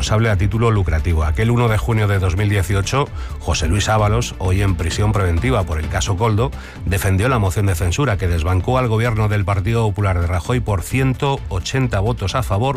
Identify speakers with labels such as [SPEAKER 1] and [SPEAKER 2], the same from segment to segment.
[SPEAKER 1] responsable a título lucrativo. Aquel 1 de junio de 2018, José Luis Ábalos, hoy en prisión preventiva por el caso Koldo, defendió la moción de censura que desbancó al gobierno del Partido Popular de Rajoy por 180 votos a favor,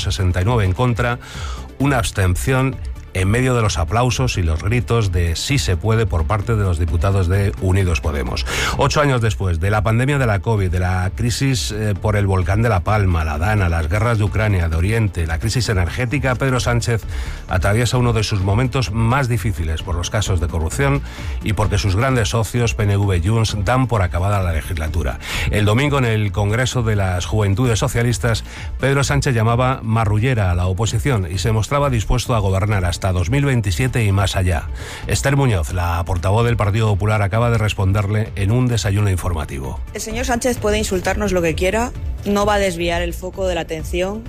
[SPEAKER 1] 169 en contra, una abstención, en medio de los aplausos y los gritos de sí se puede por parte de los diputados de Unidos Podemos. 8 años después de la pandemia de la COVID, de la crisis por el volcán de La Palma, la Dana, las guerras de Ucrania, de Oriente, la crisis energética, Pedro Sánchez atraviesa uno de sus momentos más difíciles por los casos de corrupción y porque sus grandes socios, PNV y Junts, dan por acabada la legislatura. El domingo, en el Congreso de las Juventudes Socialistas, Pedro Sánchez llamaba marrullera a la oposición y se mostraba dispuesto a gobernar hasta 2027 y más allá. Esther Muñoz, la portavoz del Partido Popular, acaba de responderle en un desayuno informativo.
[SPEAKER 2] El señor Sánchez puede insultarnos lo que quiera, no va a desviar el foco de la atención.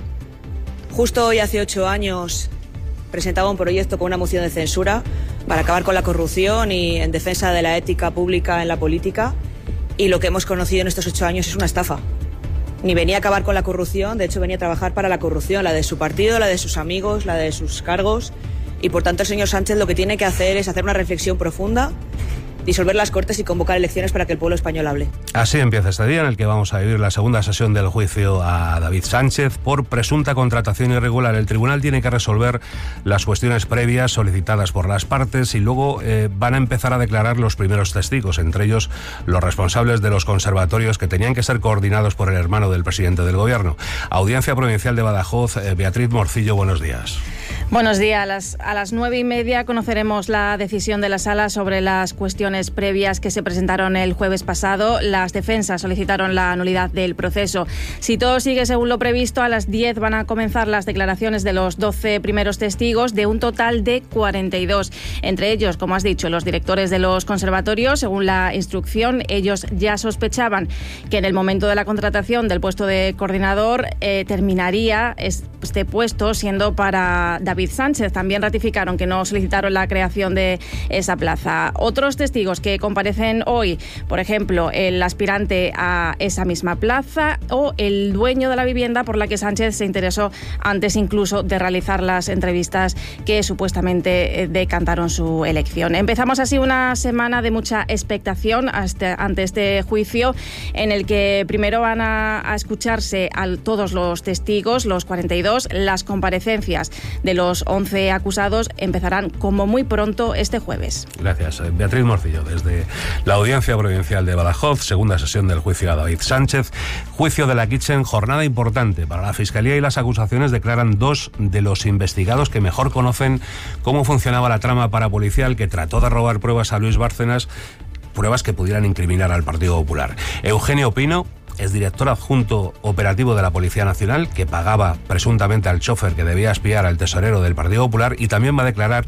[SPEAKER 2] Justo hoy, hace 8 años, presentaba un proyecto con una moción de censura para acabar con la corrupción y en defensa de la ética pública en la política, y lo que hemos conocido en estos 8 años es una estafa. Ni venía a acabar con la corrupción, de hecho venía a trabajar para la corrupción, la de su partido, la de sus amigos, la de sus cargos. Y por tanto el señor Sánchez lo que tiene que hacer es hacer una reflexión profunda, disolver las Cortes y convocar elecciones para que el pueblo español hable.
[SPEAKER 1] Así empieza este día en el que vamos a vivir la segunda sesión del juicio a David Sánchez por presunta contratación irregular. El tribunal tiene que resolver las cuestiones previas solicitadas por las partes y luego van a empezar a declarar los primeros testigos, entre ellos los responsables de los conservatorios que tenían que ser coordinados por el hermano del presidente del gobierno. Audiencia Provincial de Badajoz, Beatriz Morcillo, buenos días.
[SPEAKER 3] Buenos días. A las 9:30 conoceremos la decisión de la Sala sobre las cuestiones previas que se presentaron el jueves pasado. Las defensas solicitaron la nulidad del proceso. Si todo sigue según lo previsto, a las 10 van a comenzar las declaraciones de los 12 primeros testigos, de un total de 42. Entre ellos, como has dicho, los directores de los conservatorios. Según la instrucción, ellos ya sospechaban que en el momento de la contratación del puesto de coordinador terminaría este puesto siendo para David Sánchez. También ratificaron que no solicitaron la creación de esa plaza. Otros testigos que comparecen hoy, por ejemplo, el aspirante a esa misma plaza o el dueño de la vivienda por la que Sánchez se interesó antes incluso de realizar las entrevistas que supuestamente decantaron su elección. Empezamos así una semana de mucha expectación ante este juicio, en el que primero van a escucharse a todos los testigos, los 42. Las comparecencias de los 11 acusados empezarán como muy pronto este jueves.
[SPEAKER 1] Gracias. Beatriz Morcillo, desde la Audiencia Provincial de Badajoz, segunda sesión del juicio a David Sánchez. Juicio de la Kitchen, jornada importante para la Fiscalía y las acusaciones declaran 2 de los investigados que mejor conocen cómo funcionaba la trama parapolicial que trató de robar pruebas a Luis Bárcenas, pruebas que pudieran incriminar al Partido Popular. Eugenio Pino es director adjunto operativo de la Policía Nacional, que pagaba presuntamente al chofer que debía espiar al tesorero del Partido Popular, y también va a declarar,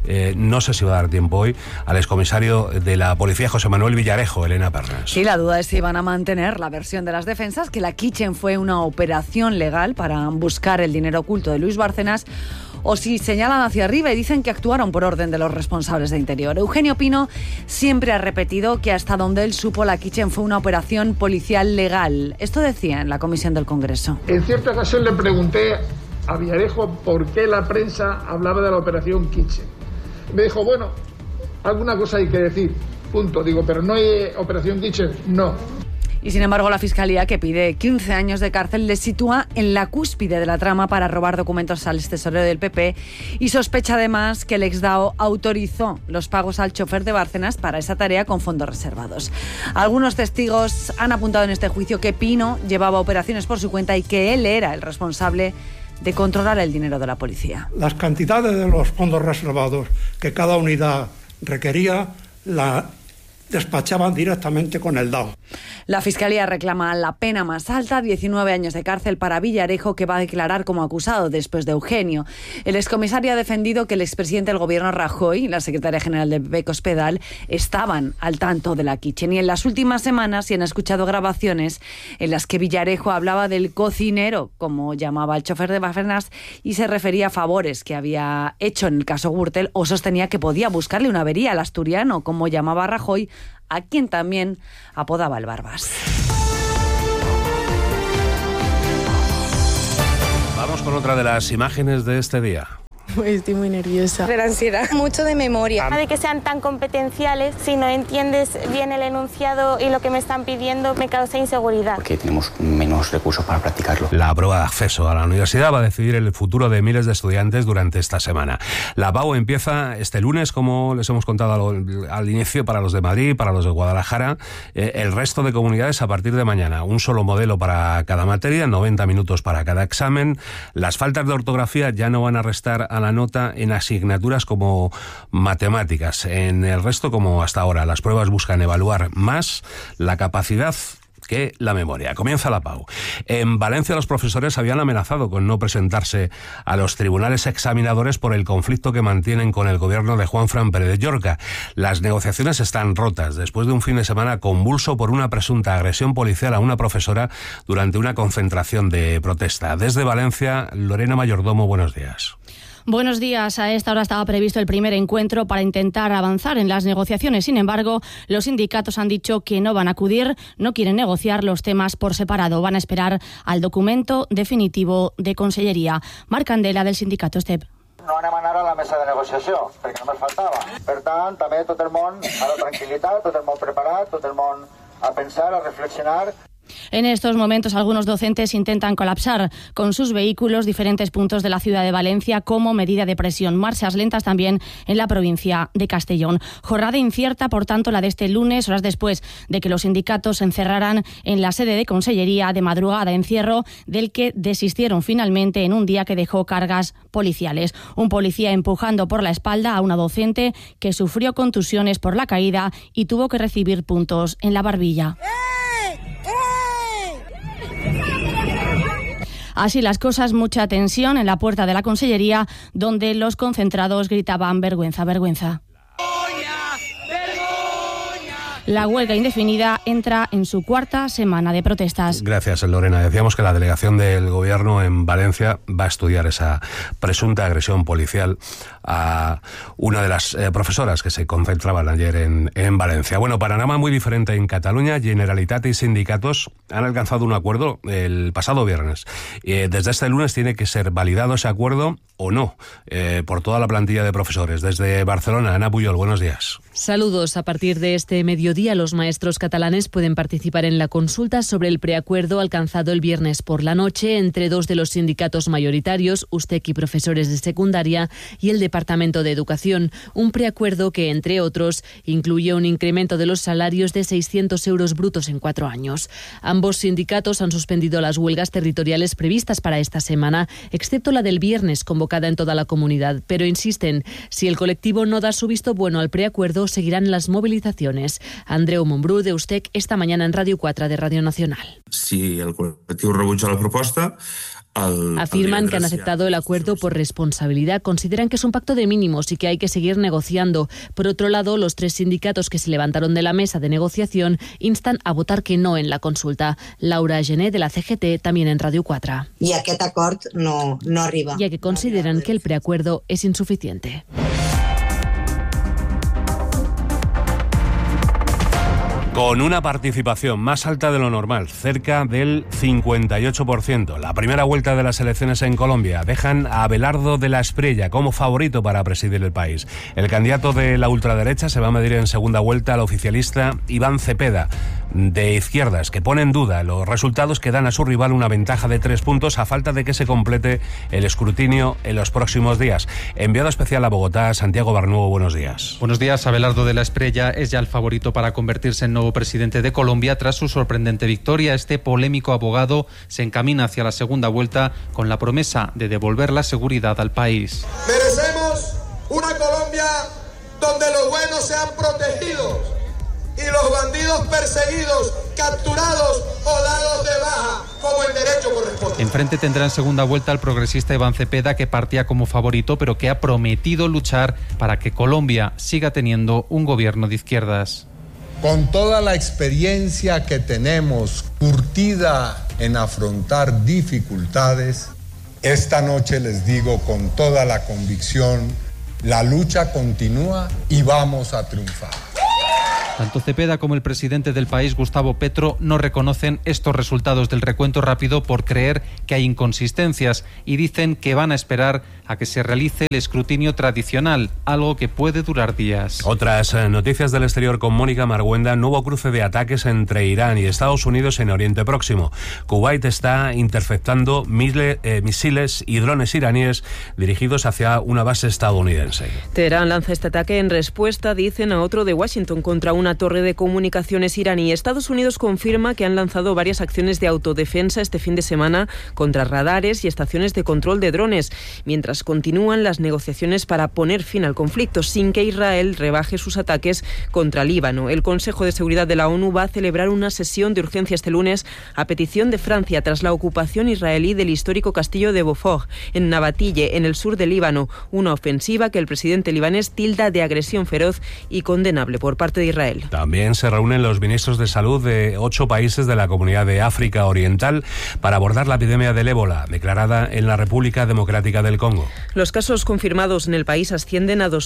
[SPEAKER 1] no sé si va a dar tiempo hoy, al excomisario de la Policía José Manuel Villarejo, Elena Pernas.
[SPEAKER 4] Sí, la duda es si van a mantener la versión de las defensas, que la Kitchen fue una operación legal para buscar el dinero oculto de Luis Bárcenas, o si señalan hacia arriba y dicen que actuaron por orden de los responsables de Interior. Eugenio Pino siempre ha repetido que hasta donde él supo la Kitchen fue una operación policial legal. Esto decía en la comisión del Congreso.
[SPEAKER 5] En cierta ocasión le pregunté a Villarejo por qué la prensa hablaba de la operación Kitchen. Me dijo, bueno, alguna cosa hay que decir, punto. Digo, pero no hay operación Kitchen, no.
[SPEAKER 4] Y sin embargo, la Fiscalía, que pide 15 años de cárcel, le sitúa en la cúspide de la trama para robar documentos al extesorero del PP y sospecha además que el exDAO autorizó los pagos al chofer de Bárcenas para esa tarea con fondos reservados. Algunos testigos han apuntado en este juicio que Pino llevaba operaciones por su cuenta y que él era el responsable de controlar el dinero de la policía.
[SPEAKER 6] Las cantidades de los fondos reservados que cada unidad requería la despachaban directamente con el DAO.
[SPEAKER 4] La Fiscalía reclama la pena más alta, 19 años de cárcel para Villarejo, que va a declarar como acusado después de Eugenio. El excomisario ha defendido que el expresidente del gobierno Rajoy y la secretaria general del PP Cospedal estaban al tanto de la Kitchen. Y en las últimas semanas se han escuchado grabaciones en las que Villarejo hablaba del cocinero, como llamaba al chofer de Bárcenas, y se refería a favores que había hecho en el caso Gürtel, o sostenía que podía buscarle una avería al asturiano, como llamaba Rajoy, a quien también apodaba el Barbas.
[SPEAKER 1] Vamos con otra de las imágenes de este día.
[SPEAKER 7] Estoy muy nerviosa.
[SPEAKER 8] De la ansiedad.
[SPEAKER 7] Mucho de memoria.
[SPEAKER 8] De que sean tan competenciales, si no entiendes bien el enunciado y lo que me están pidiendo, me causa inseguridad.
[SPEAKER 9] Porque tenemos menos recursos para practicarlo.
[SPEAKER 1] La prueba de acceso a la universidad va a decidir el futuro de miles de estudiantes durante esta semana. La PAU empieza este lunes, como les hemos contado al inicio, para los de Madrid, para los de Guadalajara, el resto de comunidades a partir de mañana. Un solo modelo para cada materia, 90 minutos para cada examen. Las faltas de ortografía ya no van a restar a la nota en asignaturas como matemáticas. En el resto, como hasta ahora, las pruebas buscan evaluar más la capacidad que la memoria. Comienza la PAU. En Valencia los profesores habían amenazado con no presentarse a los tribunales examinadores por el conflicto que mantienen con el gobierno de Juanfran Pérez de Llorca. Las negociaciones están rotas después de un fin de semana convulso por una presunta agresión policial a una profesora durante una concentración de protesta. Desde Valencia, Lorena Mayordomo, buenos días.
[SPEAKER 10] Buenos días. A esta hora estaba previsto el primer encuentro para intentar avanzar en las negociaciones. Sin embargo, los sindicatos han dicho que no van a acudir, no quieren negociar los temas por separado. Van a esperar al documento definitivo de Conselleria. Marc Candela, del sindicato STEP.
[SPEAKER 11] No anem a anar a la mesa de negociació, perquè només faltava. Per tant, també tot el món a la tranquil·litat, tot el món preparat, tot el món a pensar, a reflexionar.
[SPEAKER 10] En estos momentos algunos docentes intentan colapsar con sus vehículos diferentes puntos de la ciudad de Valencia como medida de presión. Marchas lentas también en la provincia de Castellón. Jornada incierta, por tanto, la de este lunes, horas después de que los sindicatos se encerraran en la sede de Consellería de madrugada, encierro del que desistieron finalmente en un día que dejó cargas policiales. Un policía empujando por la espalda a una docente que sufrió contusiones por la caída y tuvo que recibir puntos en la barbilla. Así las cosas, mucha tensión en la puerta de la Consellería, donde los concentrados gritaban vergüenza, vergüenza. La huelga indefinida entra en su cuarta semana de protestas. Gracias, Lorena. Decíamos que la delegación del Gobierno en Valencia va a estudiar esa presunta agresión policial a una de las profesoras que se concentraban ayer en Valencia. Bueno, panorama muy diferente en Cataluña. Generalitat y sindicatos han alcanzado un acuerdo el pasado viernes. Desde este lunes tiene que ser validado ese acuerdo o no por toda la plantilla de profesores. Desde Barcelona, Ana Puyol, buenos días.
[SPEAKER 12] Saludos. A partir de este mediodía, los maestros catalanes pueden participar en la consulta sobre el preacuerdo alcanzado el viernes por la noche entre dos de los sindicatos mayoritarios, USTEC y profesores de secundaria, y el Departamento de Educación. Un preacuerdo que, entre otros, incluye un incremento de los salarios de 600 euros brutos en 4 años. Ambos sindicatos han suspendido las huelgas territoriales previstas para esta semana, excepto la del viernes, convocada en toda la comunidad. Pero insisten, si el colectivo no da su visto bueno al preacuerdo, seguirán las movilizaciones. Andreu Montbrú, de USTEC, esta mañana en Radio 4 de Radio Nacional.
[SPEAKER 13] Si el colectivo rebutja la proposta...
[SPEAKER 12] Afirman que han aceptado el acuerdo por responsabilidad. Consideran que es un pacto de mínimos y que hay que seguir negociando. Por otro lado, los 3 sindicatos que se levantaron de la mesa de negociación instan a votar que no en la consulta. Laura Gené, de la CGT, también en Radio 4.
[SPEAKER 14] I aquest acord no arriba.
[SPEAKER 12] Ya que consideran que el preacuerdo es insuficiente.
[SPEAKER 1] Con una participación más alta de lo normal, cerca del 58%. La primera vuelta de las elecciones en Colombia dejan a Abelardo de la Espriella como favorito para presidir el país. El candidato de la ultraderecha se va a medir en segunda vuelta al oficialista Iván Cepeda, de izquierdas, que pone en duda los resultados que dan a su rival una ventaja de 3 puntos a falta de que se complete el escrutinio en los próximos días. Enviado especial a Bogotá, Santiago Barnuevo, buenos días.
[SPEAKER 15] Buenos días. Abelardo de la Espriella es ya el favorito para convertirse en nuevo presidente de Colombia tras su sorprendente victoria. Este polémico abogado se encamina hacia la segunda vuelta con la promesa de devolver la seguridad al país.
[SPEAKER 16] Merecemos una Colombia donde los buenos sean protegidos y los bandidos perseguidos, capturados o dados de baja, como el derecho corresponde.
[SPEAKER 15] Enfrente tendrá en segunda vuelta al progresista Iván Cepeda, que partía como favorito, pero que ha prometido luchar para que Colombia siga teniendo un gobierno de izquierdas.
[SPEAKER 17] Con toda la experiencia que tenemos curtida en afrontar dificultades, esta noche les digo con toda la convicción, la lucha continúa y vamos a triunfar.
[SPEAKER 15] Tanto Cepeda como el presidente del país, Gustavo Petro, no reconocen estos resultados del recuento rápido por creer que hay inconsistencias y dicen que van a esperar a que se realice el escrutinio tradicional, algo que puede durar días.
[SPEAKER 1] Otras noticias del exterior con Mónica Marguenda. Nuevo cruce de ataques entre Irán y Estados Unidos en Oriente Próximo. Kuwait está interceptando misiles y drones iraníes dirigidos hacia una base estadounidense.
[SPEAKER 18] Teherán lanza este ataque en respuesta, dicen, a otro de Washington contra una torre de comunicaciones iraní. Estados Unidos confirma que han lanzado varias acciones de autodefensa este fin de semana contra radares y estaciones de control de drones, mientras continúan las negociaciones para poner fin al conflicto sin que Israel rebaje sus ataques contra Líbano. El Consejo de Seguridad de la ONU va a celebrar una sesión de urgencia este lunes a petición de Francia tras la ocupación israelí del histórico castillo de Beaufort en Nabatille, en el sur de Líbano, una ofensiva que el presidente libanés tilda de agresión feroz y condenable por parte de Israel.
[SPEAKER 1] También se reúnen los ministros de salud de 8 países de la Comunidad de África Oriental para abordar la epidemia del ébola declarada en la República Democrática del Congo.
[SPEAKER 18] Los casos confirmados en el país ascienden a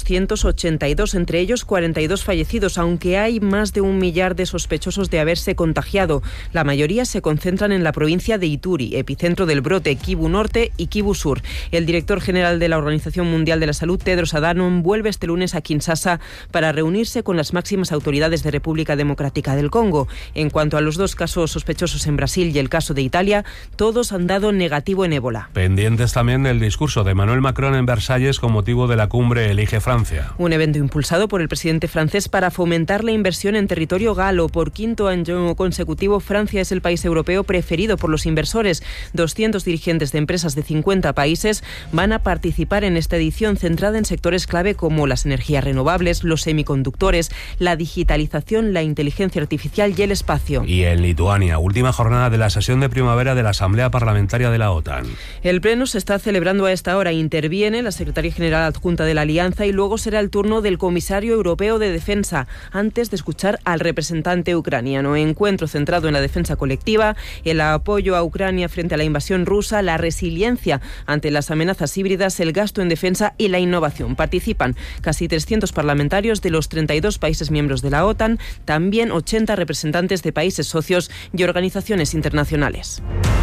[SPEAKER 18] 282, entre ellos 42 fallecidos, aunque hay más de 1 millar de sospechosos de haberse contagiado. La mayoría se concentran en la provincia de Ituri, epicentro del brote, Kivu Norte y Kivu Sur. El director general de la Organización Mundial de la Salud, Tedros Adhanom, vuelve este lunes a Kinshasa para reunirse con las máximas autoridades de República Democrática del Congo. En cuanto a los 2 casos sospechosos en Brasil y el caso de Italia, todos han dado negativo en ébola.
[SPEAKER 1] Pendientes también del discurso de Emmanuel Macron en Versalles con motivo de la cumbre Elige Francia.
[SPEAKER 18] Un evento impulsado por el presidente francés para fomentar la inversión en territorio galo. Por 5º año consecutivo, Francia es el país europeo preferido por los inversores. 200 dirigentes de empresas de 50 países van a participar en esta edición centrada en sectores clave como las energías renovables, los semiconductores, la digitalización, la inteligencia artificial y el espacio.
[SPEAKER 1] Y en Lituania, última jornada de la sesión de primavera de la Asamblea Parlamentaria de la OTAN.
[SPEAKER 18] El pleno se está celebrando a esta hora. Interviene la secretaria general adjunta de la Alianza y luego será el turno del comisario europeo de defensa, antes de escuchar al representante ucraniano. Encuentro centrado en la defensa colectiva, el apoyo a Ucrania frente a la invasión rusa, la resiliencia ante las amenazas híbridas, el gasto en defensa y la innovación. Participan casi 300 parlamentarios de los 32 países miembros de la OTAN, también 80 representantes de países socios y organizaciones internacionales.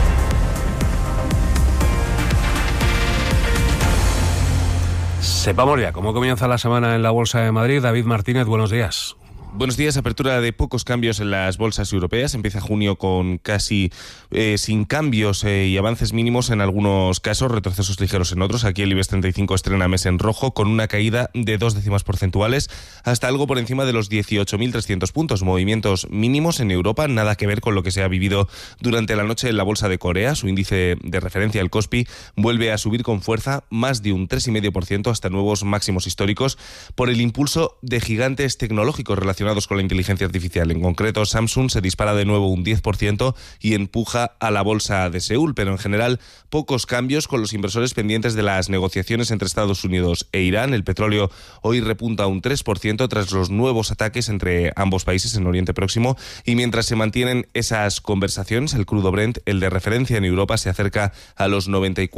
[SPEAKER 1] Sepamos ya cómo comienza la semana en la Bolsa de Madrid. David Martínez, buenos días.
[SPEAKER 19] Buenos días. Apertura de pocos cambios en las bolsas europeas. Empieza junio con casi sin cambios y avances mínimos en algunos casos, retrocesos ligeros en otros. Aquí el IBEX 35 estrena mes en rojo con una caída de 2 décimas porcentuales hasta algo por encima de los 18.300 puntos. Movimientos mínimos en Europa, nada que ver con lo que se ha vivido durante la noche en la bolsa de Corea. Su índice de referencia, el Kospi, vuelve a subir con fuerza más de un 3,5% hasta nuevos máximos históricos por el impulso de gigantes tecnológicos relacionados con la inteligencia artificial. En concreto, Samsung se dispara de nuevo un 10% y empuja a la bolsa de Seúl, pero en general pocos cambios con los inversores pendientes de las negociaciones entre Estados Unidos e Irán. El petróleo hoy repunta un 3% tras los nuevos ataques entre ambos países en Oriente Próximo y mientras se mantienen esas conversaciones, el crudo Brent, el de referencia en Europa, se acerca a los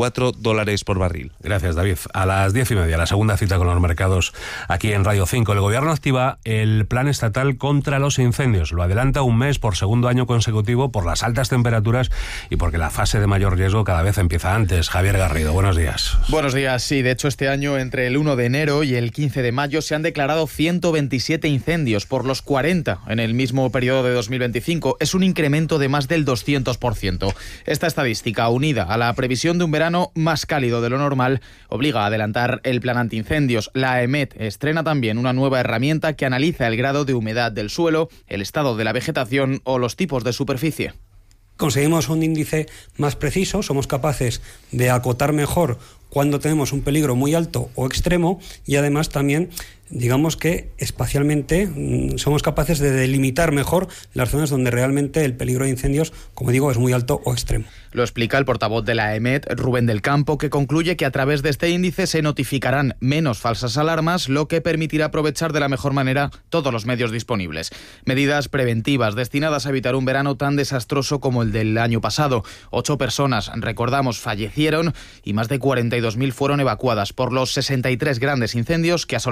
[SPEAKER 19] $94 por barril.
[SPEAKER 1] Gracias, David. A las 10:30, la segunda cita con los mercados aquí en Radio 5. El Gobierno activa el plan estatal contra los incendios. Lo adelanta un mes por segundo año consecutivo por las altas temperaturas y porque la fase de mayor riesgo cada vez empieza antes. Javier Garrido, buenos días.
[SPEAKER 20] Buenos días. Sí, de hecho este año entre el 1 de enero y el 15 de mayo se han declarado 127 incendios por los 40 en el mismo periodo de 2025. Es un incremento de más del 200%. Esta estadística, unida a la previsión de un verano más cálido de lo normal, obliga a adelantar el plan antiincendios. La AEMET estrena también una nueva herramienta que analiza el grado de humedad del suelo, el estado de la vegetación o los tipos de superficie.
[SPEAKER 21] Conseguimos un índice más preciso, somos capaces de acotar mejor cuando tenemos un peligro muy alto o extremo y además también, digamos que espacialmente somos capaces de delimitar mejor las zonas donde realmente el peligro de incendios, como digo, es muy alto o extremo.
[SPEAKER 20] Lo explica el portavoz de la AEMET, Rubén del Campo, que concluye que a través de este índice se notificarán menos falsas alarmas, lo que permitirá aprovechar de la mejor manera todos los medios disponibles. Medidas preventivas destinadas a evitar un verano tan desastroso como el del año pasado. 8 personas, recordamos, fallecieron y más de 42.000 fueron evacuadas por los 63 grandes incendios que asolaron sobre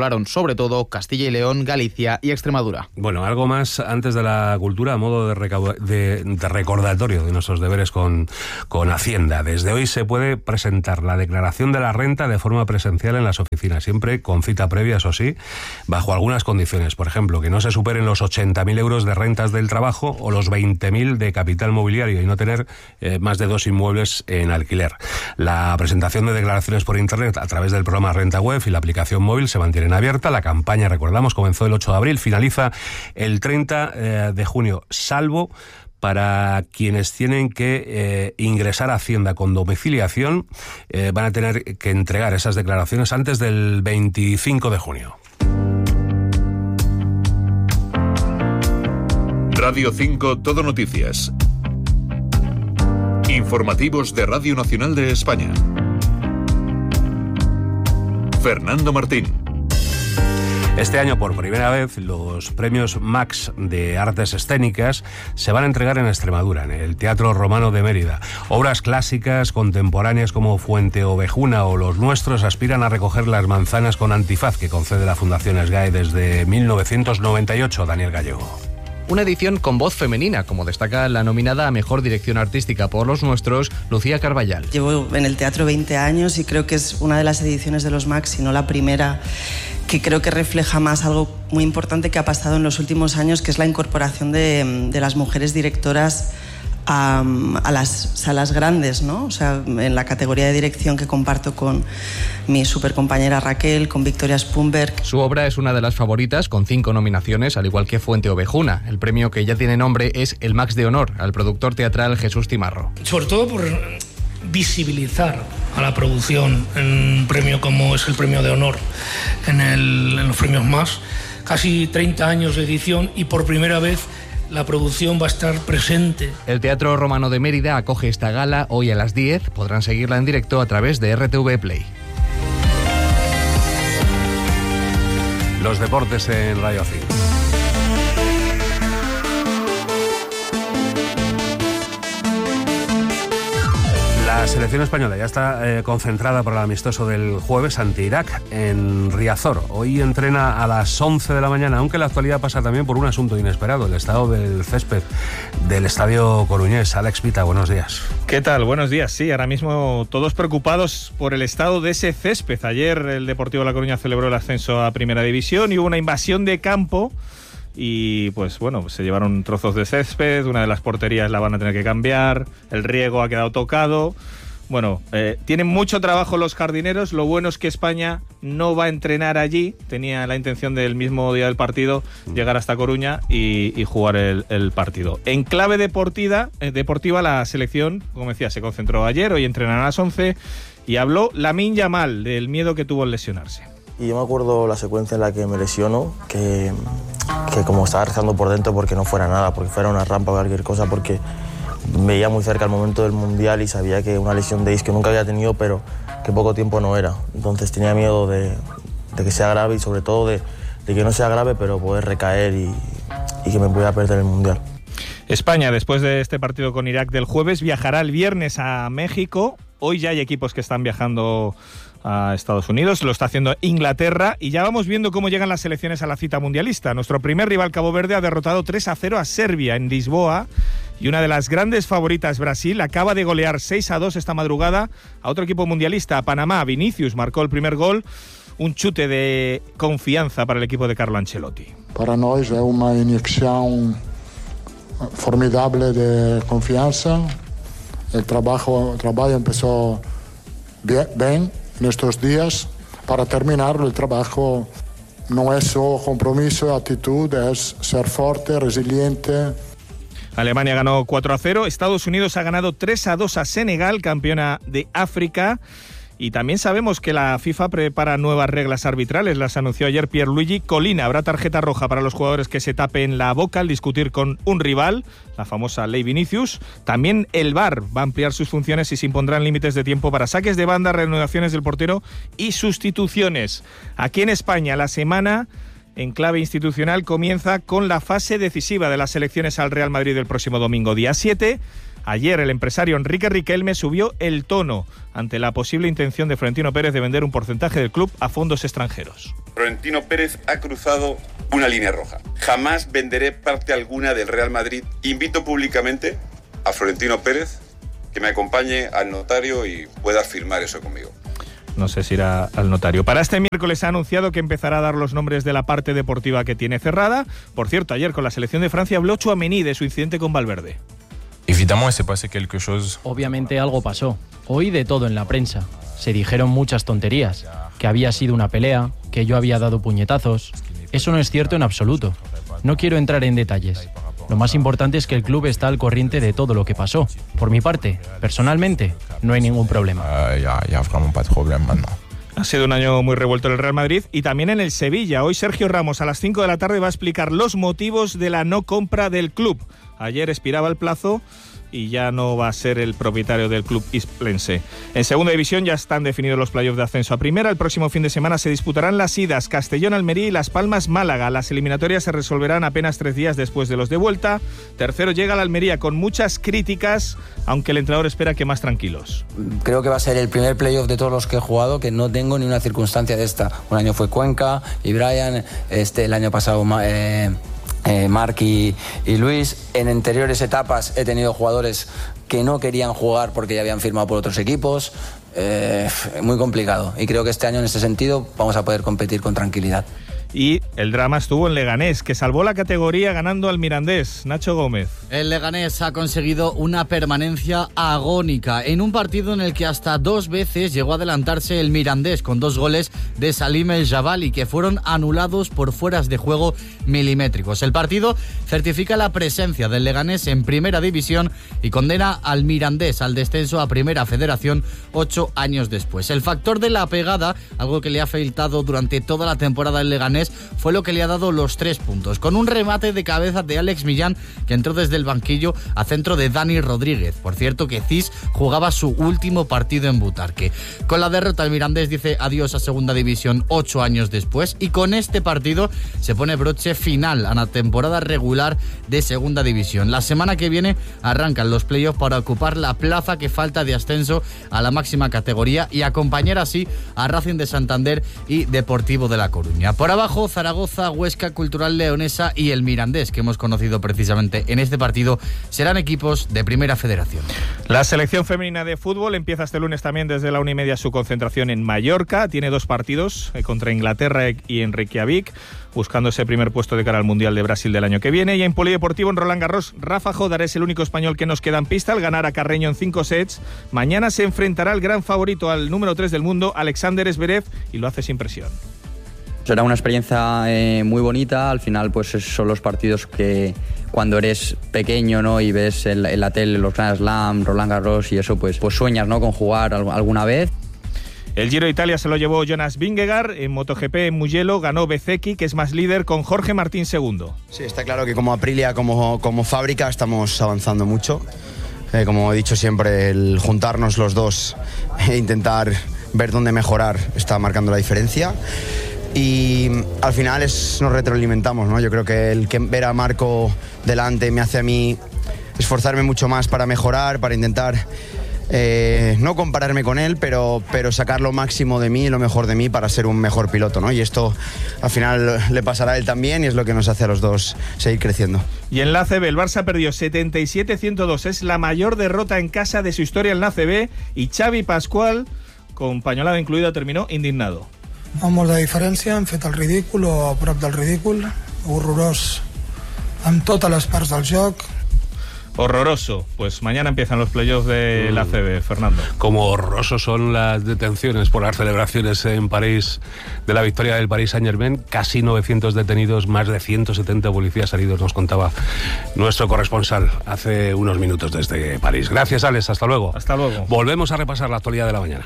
[SPEAKER 20] sobre todo Castilla y León, Galicia y Extremadura.
[SPEAKER 1] Bueno, algo más antes de la cultura, a modo de recordatorio de nuestros deberes con Hacienda. Desde hoy se puede presentar la declaración de la renta de forma presencial en las oficinas, siempre con cita previa, eso sí, bajo algunas condiciones. Por ejemplo, que no se superen los 80.000 euros de rentas del trabajo o los 20.000 de capital mobiliario y no tener más de 2 inmuebles en alquiler. La presentación de declaraciones por Internet a través del programa Renta Web y la aplicación móvil se mantienen abierta. La campaña, recordamos, comenzó el 8 de abril, finaliza el 30 de junio, salvo para quienes tienen que ingresar a Hacienda con domiciliación, van a tener que entregar esas declaraciones antes del 25 de junio.
[SPEAKER 2] Radio 5 Todo Noticias. Informativos de Radio Nacional de España. Fernando Martín.
[SPEAKER 1] Este año, por primera vez, los premios Max de Artes Escénicas se van a entregar en Extremadura, en el Teatro Romano de Mérida. Obras clásicas, contemporáneas como Fuenteovejuna o Los Nuestros aspiran a recoger las manzanas con antifaz que concede la Fundación SGAE desde 1998. Daniel Gallego.
[SPEAKER 22] Una edición con voz femenina, como destaca la nominada a Mejor Dirección Artística por Los Nuestros, Lucía Carballal.
[SPEAKER 23] Llevo en el teatro 20 años y creo que es una de las ediciones de los Max, si no la primera, que creo que refleja más algo muy importante que ha pasado en los últimos años, que es la incorporación de las mujeres directoras a las salas grandes, ¿no? O sea, en la categoría de dirección que comparto con mi supercompañera Raquel, con Victoria Spunberg.
[SPEAKER 22] Su obra es una de las favoritas, con 5 nominaciones, al igual que Fuenteovejuna. El premio, que ya tiene nombre, es el Max de Honor al productor teatral Jesús Timarro.
[SPEAKER 24] Sobre todo por visibilizar a la producción en un premio como es el Premio de Honor en los premios Max. Casi 30 años de edición y por primera vez la producción va a estar presente.
[SPEAKER 22] El Teatro Romano de Mérida acoge esta gala hoy a las 10. Podrán seguirla en directo a través de RTV Play.
[SPEAKER 1] Los deportes en Radio 5. La selección española ya está concentrada para el amistoso del jueves ante Irak en Riazor. Hoy entrena a las 11 de la mañana, aunque la actualidad pasa también por un asunto inesperado, el estado del césped del Estadio Coruñés. Alex Pita, buenos días.
[SPEAKER 25] ¿Qué tal? Buenos días. Sí, ahora mismo todos preocupados por el estado de ese césped. Ayer el Deportivo La Coruña celebró el ascenso a Primera División y hubo una invasión de campo. Y pues bueno, se llevaron trozos de césped, una de las porterías la van a tener que cambiar, el riego ha quedado tocado. Bueno, tienen mucho trabajo los jardineros. Lo bueno es que España no va a entrenar allí. Tenía la intención del mismo día del partido llegar hasta Coruña y jugar el partido. En clave deportiva, la selección, como decía, se concentró ayer. Hoy entrenan a las 11 y habló Lamine Yamal del miedo que tuvo en lesionarse.
[SPEAKER 26] Y yo me acuerdo la secuencia en la que me lesiono, que como estaba rezando por dentro porque no fuera nada, porque fuera una rampa o cualquier cosa, porque veía muy cerca el momento del Mundial y sabía que una lesión de isquio nunca había tenido, pero que poco tiempo no era. Entonces tenía miedo de que sea grave y sobre todo de que no sea grave, pero poder recaer y que me pudiera perder el Mundial.
[SPEAKER 25] España, después de este partido con Irak del jueves, viajará el viernes a México. Hoy ya hay equipos que están viajando a Estados Unidos, lo está haciendo Inglaterra y ya vamos viendo cómo llegan las selecciones a la cita mundialista. Nuestro primer rival, Cabo Verde, ha derrotado 3-0 a Serbia en Lisboa y una de las grandes favoritas, Brasil, acaba de golear 6-2 esta madrugada a otro equipo mundialista, a Panamá. Vinicius marcó el primer gol, un chute de confianza para el equipo de Carlo Ancelotti.
[SPEAKER 27] Para nós é uma inyección formidable de confianza. El trabajo empezó bien en estos días. Para terminarlo, el trabajo no es solo compromiso, actitud, es ser fuerte, resiliente.
[SPEAKER 25] Alemania ganó 4-0, Estados Unidos ha ganado 3-2 a Senegal, campeona de África. Y también sabemos que la FIFA prepara nuevas reglas arbitrales, las anunció ayer Pierluigi Collina. Habrá tarjeta roja para los jugadores que se tapen la boca al discutir con un rival, la famosa ley Vinicius. También el VAR va a ampliar sus funciones y se impondrán límites de tiempo para saques de banda, reanudaciones del portero y sustituciones. Aquí en España, la semana en clave institucional comienza con la fase decisiva de las elecciones al Real Madrid el próximo domingo, día 7. Ayer el empresario Enrique Riquelme subió el tono ante la posible intención de Florentino Pérez de vender un porcentaje del club a fondos extranjeros.
[SPEAKER 3] Florentino Pérez ha cruzado una línea roja. Jamás venderé parte alguna del Real Madrid. Invito públicamente a Florentino Pérez que me acompañe al notario y pueda firmar eso conmigo.
[SPEAKER 25] No sé si irá al notario. Para este miércoles ha anunciado que empezará a dar los nombres de la parte deportiva que tiene cerrada. Por cierto, ayer con la selección de Francia habló Tchouaméni de su incidente con Valverde.
[SPEAKER 4] Obviamente algo pasó. Oí de todo en la prensa. Se dijeron muchas tonterías. Que había sido una pelea, que yo había dado puñetazos. Eso no es cierto en absoluto. No quiero entrar en detalles. Lo más importante es que el club está al corriente de todo lo que pasó. Por mi parte, personalmente, no hay ningún problema.
[SPEAKER 25] Ha sido un año muy revuelto en el Real Madrid y también en el Sevilla. Hoy Sergio Ramos a las 5 de la tarde va a explicar los motivos de la no compra del club. Ayer expiraba el plazo y ya no va a ser el propietario del club hisplense. En segunda división ya están definidos los playoffs de ascenso a primera. El próximo fin de semana se disputarán las idas Castellón-Almería y Las Palmas-Málaga. Las eliminatorias se resolverán apenas 3 días después de los de vuelta. Tercero llega la Almería con muchas críticas, aunque el entrenador espera que más tranquilos.
[SPEAKER 5] Creo que va a ser el primer playoff de todos los que he jugado que no tengo ni una circunstancia de esta. Un año fue Cuenca y Brian, el año pasado Marc y Luis. En anteriores etapas he tenido jugadores que no querían jugar porque ya habían firmado por otros equipos. Muy complicado, y creo que este año en ese sentido vamos a poder competir con tranquilidad.
[SPEAKER 25] Y el drama estuvo en Leganés, que salvó la categoría ganando al Mirandés. Nacho Gómez.
[SPEAKER 6] El Leganés ha conseguido una permanencia agónica en un partido en el que hasta 2 veces llegó a adelantarse el Mirandés con 2 goles de Salim El Jabali, que fueron anulados por fueras de juego milimétricos. El partido certifica la presencia del Leganés en Primera División y condena al Mirandés al descenso a Primera Federación 8 años después. El factor de la pegada, algo que le ha faltado durante toda la temporada el Leganés, fue lo que le ha dado los 3 puntos, con un remate de cabeza de Alex Millán, que entró desde el banquillo a centro de Dani Rodríguez. Por cierto, que Cis jugaba su último partido en Butarque. Con la derrota, el Mirandés dice adiós a Segunda División 8 años después, y con este partido se pone broche final a la temporada regular de Segunda División. La semana que viene arrancan los playoffs para ocupar la plaza que falta de ascenso a la máxima categoría y acompañar así a Racing de Santander y Deportivo de La Coruña. Por abajo, Zaragoza, Huesca, Cultural Leonesa y el Mirandés, que hemos conocido precisamente en este partido, serán equipos de Primera Federación.
[SPEAKER 25] La selección femenina de fútbol empieza este lunes también desde la 1:30 su concentración en Mallorca. Tiene 2 partidos contra Inglaterra y en Reykjavik, buscando ese primer puesto de cara al Mundial de Brasil del año que viene. Y en Polideportivo, en Roland Garros, Rafa Jodar es el único español que nos queda en pista al ganar a Carreño en 5 sets. Mañana se enfrentará al gran favorito, al número 3 del mundo, Alexander Zverev, y lo hace sin presión.
[SPEAKER 7] Será una experiencia muy bonita. Al final, pues son los partidos que cuando eres pequeño, ¿no?, y ves en la tele los Grand Slam, Roland Garros y eso, pues sueñas, ¿no?, con jugar alguna vez.
[SPEAKER 25] El Giro de Italia se lo llevó Jonas Vingegaard. En MotoGP en Mugello ganó Bezzecchi, que es más líder, con Jorge Martín segundo.
[SPEAKER 8] Sí, está claro que como Aprilia, como fábrica, estamos avanzando mucho. Como he dicho siempre, el juntarnos los dos e intentar ver dónde mejorar está marcando la diferencia. Y al final nos retroalimentamos, ¿no? Yo creo que el que ver a Marco delante me hace a mí esforzarme mucho más para mejorar, para intentar no compararme con él, pero sacar lo máximo de mí, lo mejor de mí para ser un mejor piloto, ¿no? Y esto al final le pasará a él también y es lo que nos hace a los dos seguir creciendo.
[SPEAKER 25] Y en la ACB el Barça perdió 77-102, es la mayor derrota en casa de su historia en la ACB, y Xavi Pascual, con pañolada incluida, terminó indignado.
[SPEAKER 9] Molt de diferència, hem fet el ridícul o a prop del ridícul, horrorós amb totes les parts del joc.
[SPEAKER 25] Horroroso. Pues mañana empiezan los playoffs de la ACB, Fernando.
[SPEAKER 1] Como horrorosos son las detenciones por las celebraciones en París de la victoria del Paris Saint-Germain. Casi 900 detenidos, más de 170 policías heridos, nos contaba nuestro corresponsal hace unos minutos desde París. Gracias, Alex. Hasta luego.
[SPEAKER 25] Hasta luego.
[SPEAKER 1] Volvemos a repasar la actualidad de la mañana.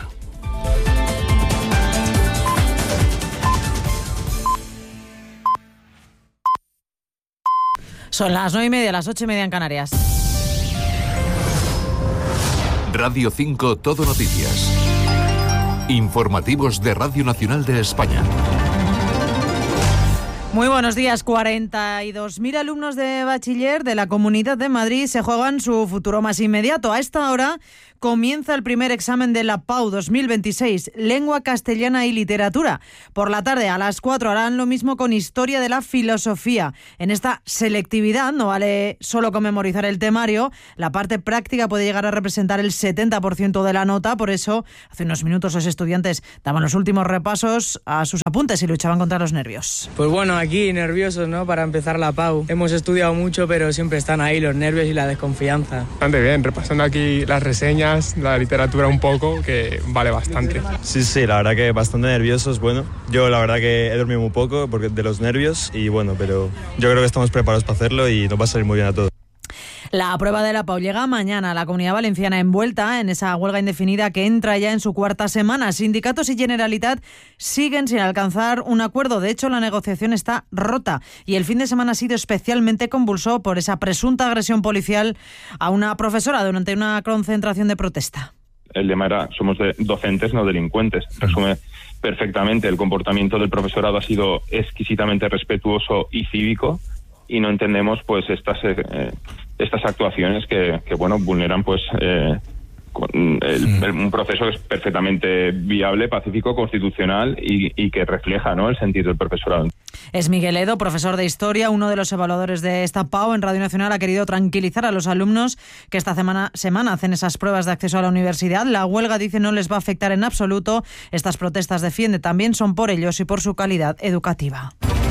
[SPEAKER 28] Son las 9:30, las 8:30 en Canarias.
[SPEAKER 2] Radio 5 Todo Noticias. Informativos de Radio Nacional de España.
[SPEAKER 28] Muy buenos días. 42.000 alumnos de bachiller de la Comunidad de Madrid se juegan su futuro más inmediato. A esta hora comienza el primer examen de la PAU 2026, Lengua Castellana y Literatura. Por la tarde, a las 4, harán lo mismo con Historia de la Filosofía. En esta selectividad no vale solo con memorizar el temario, la parte práctica puede llegar a representar el 70% de la nota. Por eso, hace unos minutos los estudiantes daban los últimos repasos a sus apuntes y luchaban contra los nervios.
[SPEAKER 10] Pues bueno, aquí nerviosos, ¿no?, para empezar la PAU. Hemos estudiado mucho, pero siempre están ahí los nervios y la desconfianza.
[SPEAKER 11] Bastante bien, repasando aquí las reseñas, la literatura un poco, que vale bastante.
[SPEAKER 12] Sí, la verdad que bastante nerviosos. Bueno, yo la verdad que he dormido muy poco porque de los nervios y bueno, pero yo creo que estamos preparados para hacerlo y nos va a salir muy bien a todos.
[SPEAKER 28] La prueba de la PAU llega mañana. La Comunidad Valenciana envuelta en esa huelga indefinida que entra ya en su cuarta semana. Sindicatos y Generalitat siguen sin alcanzar un acuerdo. De hecho, la negociación está rota y el fin de semana ha sido especialmente convulso por esa presunta agresión policial a una profesora durante una concentración de protesta.
[SPEAKER 13] El lema era: somos docentes, no delincuentes. Resume perfectamente. El comportamiento del profesorado ha sido exquisitamente respetuoso y cívico, y no entendemos pues estas actuaciones que bueno, vulneran pues un proceso que es perfectamente viable, pacífico, constitucional y que refleja, ¿no?, el sentir del profesorado.
[SPEAKER 28] Es Miguel Edo, profesor de Historia, uno de los evaluadores de esta PAU. En Radio Nacional ha querido tranquilizar a los alumnos que esta semana hacen esas pruebas de acceso a la universidad. La huelga, dice, no les va a afectar en absoluto. Estas protestas, defiende, también son por ellos y por su calidad educativa.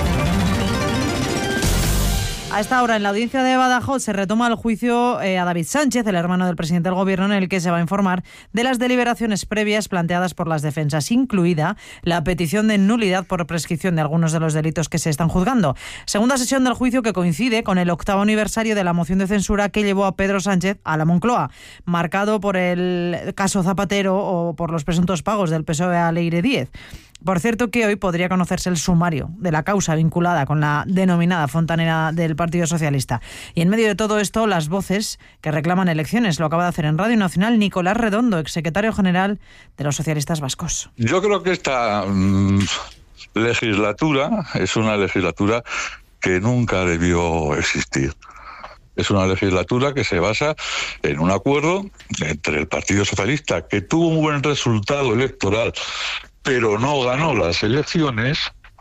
[SPEAKER 28] A esta hora, en la audiencia de Badajoz, se retoma el juicio a David Sánchez, el hermano del presidente del Gobierno, en el que se va a informar de las deliberaciones previas planteadas por las defensas, incluida la petición de nulidad por prescripción de algunos de los delitos que se están juzgando. Segunda sesión del juicio que coincide con el 8º aniversario de la moción de censura que llevó a Pedro Sánchez a la Moncloa, marcado por el caso Zapatero o por los presuntos pagos del PSOE a Leire Díez. Por cierto, que hoy podría conocerse el sumario de la causa vinculada con la denominada fontanera del Partido Socialista. Y en medio de todo esto, las voces que reclaman elecciones. Lo acaba de hacer en Radio Nacional Nicolás Redondo, exsecretario general de los socialistas vascos.
[SPEAKER 14] Yo creo que esta legislatura es una legislatura que nunca debió existir. Es una legislatura que se basa en un acuerdo entre el Partido Socialista, que tuvo un buen resultado electoral, pero no ganó las elecciones.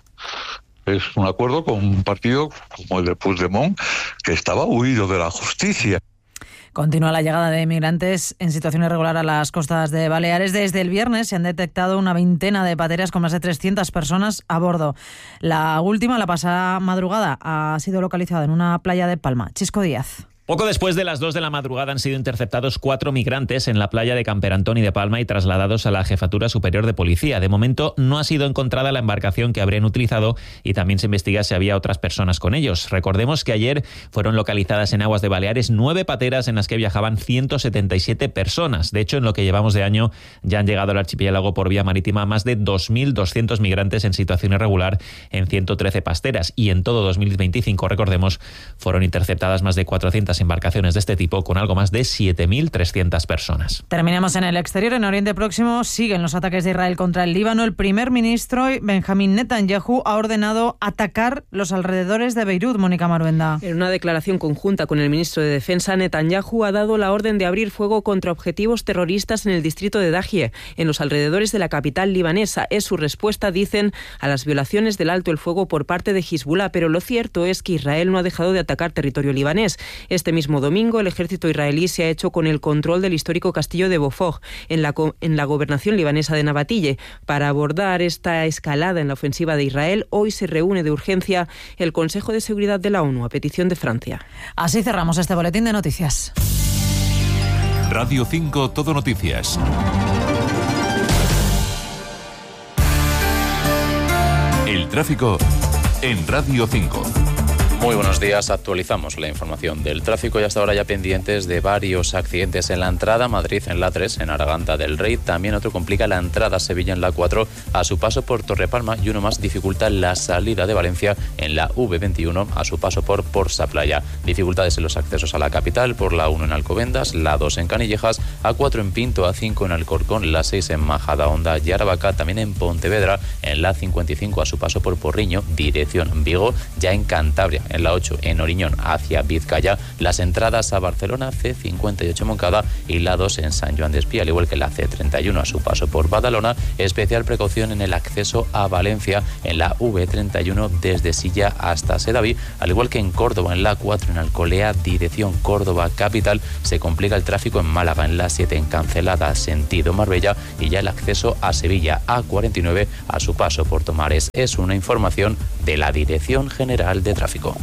[SPEAKER 14] Es un acuerdo con un partido como el de Puigdemont, que estaba huido de la justicia.
[SPEAKER 28] Continúa la llegada de inmigrantes en situación irregular a las costas de Baleares. Desde el viernes se han detectado una veintena de pateras con más de 300 personas a bordo. La última, la pasada madrugada, ha sido localizada en una playa de Palma. Chisco Díaz.
[SPEAKER 15] Poco después de las 2 de la madrugada han sido interceptados 4 migrantes en la playa de Camperantón y de Palma y trasladados a la Jefatura Superior de Policía. De momento no ha sido encontrada la embarcación que habrían utilizado y también se investiga si había otras personas con ellos. Recordemos que ayer fueron localizadas en aguas de Baleares 9 pateras en las que viajaban 177 personas. De hecho, en lo que llevamos de año ya han llegado al archipiélago por vía marítima más de 2.200 migrantes en situación irregular en 113 pasteras. Y en todo 2025, recordemos, fueron interceptadas más de 400 embarcaciones de este tipo con algo más de 7.300 personas.
[SPEAKER 28] Terminamos en el exterior. En Oriente Próximo siguen los ataques de Israel contra el Líbano. El primer ministro Benjamín Netanyahu ha ordenado atacar los alrededores de Beirut. Mónica Maruenda.
[SPEAKER 18] En una declaración conjunta con el ministro de Defensa, Netanyahu ha dado la orden de abrir fuego contra objetivos terroristas en el distrito de Dahie, en los alrededores de la capital libanesa. Es su respuesta, dicen, a las violaciones del alto el fuego por parte de Hezbollah, pero lo cierto es que Israel no ha dejado de atacar territorio libanés. Este mismo domingo, el ejército israelí se ha hecho con el control del histórico castillo de Bofog, en la gobernación libanesa de Nabatille. Para abordar esta escalada en la ofensiva de Israel, hoy se reúne de urgencia el Consejo de Seguridad de la ONU, a petición de Francia.
[SPEAKER 28] Así cerramos este boletín de noticias.
[SPEAKER 2] Radio 5 Todo Noticias. El tráfico en Radio 5.
[SPEAKER 16] Muy buenos días, actualizamos la información del tráfico y hasta ahora ya pendientes de varios accidentes en la entrada a Madrid en la 3, en Arganda del Rey. También otro complica la entrada a Sevilla en la 4 a su paso por Torrepalma y uno más dificulta la salida de Valencia en la V21 a su paso por Porsa Playa. Dificultades en los accesos a la capital por la 1 en Alcobendas, la 2 en Canillejas, A4 en Pinto, A5 en Alcorcón, la 6 en Majadahonda y Aravaca, también en Pontevedra, en la 55 a su paso por Porriño, dirección Vigo, ya en Cantabria, en la 8 en Oriñón hacia Vizcaya, las entradas a Barcelona, C58 Moncada y la 2 en San Joan de Espí, al igual que la C31 a su paso por Badalona. Especial precaución en el acceso a Valencia en la V31 desde Silla hasta Sedaví, al igual que en Córdoba en la 4 en Alcolea, dirección Córdoba capital. Se complica el tráfico en Málaga en la 7 en Cancelada sentido Marbella y ya el acceso a Sevilla A49 a su paso por Tomares. Es una información de la Dirección General de Tráfico.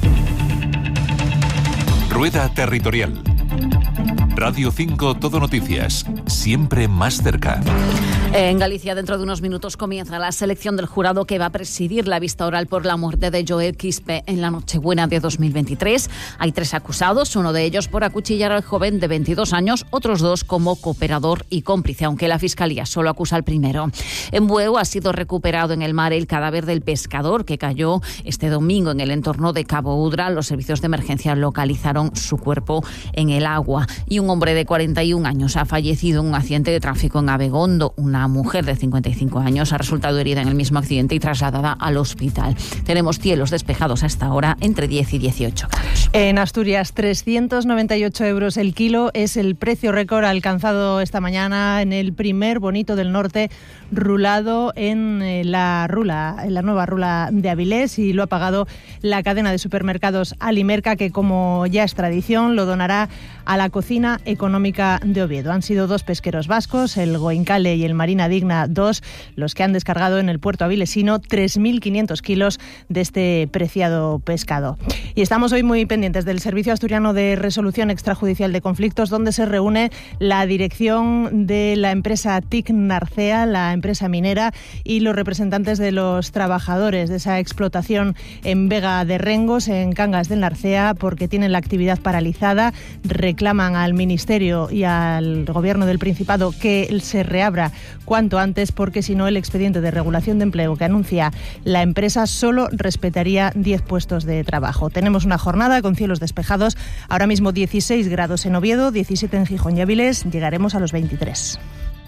[SPEAKER 2] Rueda Territorial. Radio 5 Todo Noticias, siempre más cerca.
[SPEAKER 17] En Galicia, dentro de unos minutos, comienza la selección del jurado que va a presidir la vista oral por la muerte de Joel Quispe en la Nochebuena de 2023. Hay 3 acusados, uno de ellos por acuchillar al joven de 22 años, otros 2 como cooperador y cómplice, aunque la Fiscalía solo acusa al primero. En Bueu ha sido recuperado en el mar el cadáver del pescador que cayó este domingo en el entorno de Cabo Udra. Los servicios de emergencia localizaron su cuerpo en el agua. Y un hombre de 41 años ha fallecido en un accidente de tráfico en Abegondo. Una mujer de 55 años ha resultado herida en el mismo accidente y trasladada al hospital. Tenemos cielos despejados a esta hora entre 10 y 18 grados.
[SPEAKER 28] En Asturias, 398 euros el kilo es el precio récord alcanzado esta mañana en el primer bonito del norte rulado en la nueva rula de Avilés, y lo ha pagado la cadena de supermercados Alimerca, que como ya es tradición lo donará a la cocina económica de Oviedo. Han sido 2 pesqueros vascos, el Goincale y el Marina Digna 2, los que han descargado en el puerto avilesino 3.500 kilos de este preciado pescado. Y estamos hoy muy pendientes del Servicio Asturiano de Resolución Extrajudicial de Conflictos, donde se reúne la dirección de la empresa TIC Narcea, la empresa minera, y los representantes de los trabajadores de esa explotación en Vega de Rengos, en Cangas del Narcea, porque tienen la actividad paralizada. Reclaman al Ministerio y al Gobierno del Principado que se reabra cuanto antes, porque si no el expediente de regulación de empleo que anuncia la empresa solo respetaría 10 puestos de trabajo. Tenemos una jornada con cielos despejados, ahora mismo 16 grados en Oviedo, 17 en Gijón y Avilés, llegaremos a los 23.